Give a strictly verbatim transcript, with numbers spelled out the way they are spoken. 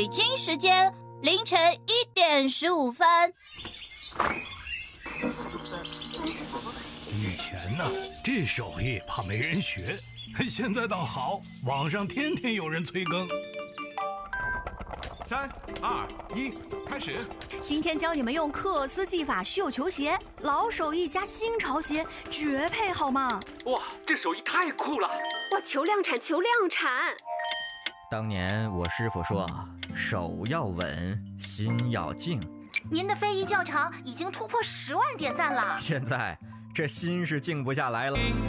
北京时间凌晨一点十五分。 以前呢，这手艺怕没人学，现在倒好，网上天天有人催更。 三二一，开始！ 今天教你们用克斯技法绣球鞋，老手艺加新潮鞋，绝配好吗？ 哇，这手艺太酷了！ 哇，求量产，求量产！ 当年我师傅说，手要稳，心要静。 您的非遗教程已经突破十万点赞了。 现在这心是静不下来了。